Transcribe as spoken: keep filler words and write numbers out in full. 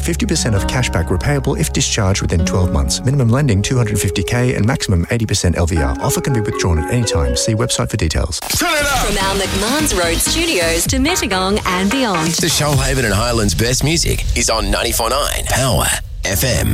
fifty percent of cashback repayable if discharged within twelve months. Minimum lending two hundred fifty thousand and maximum eighty percent L V R. Offer can be withdrawn at any time. See website for details. Turn it up! From our McMahon's Road studios to Mittagong and beyond. The Shoalhaven and Highlands best music is on ninety-four point nine Power F M.